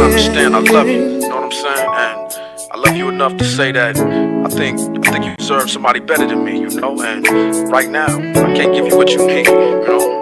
understand I love you. You know what I'm saying? And I love you enough to say that I think you deserve somebody better than me, you know? And right now, I can't give you what you need, you know?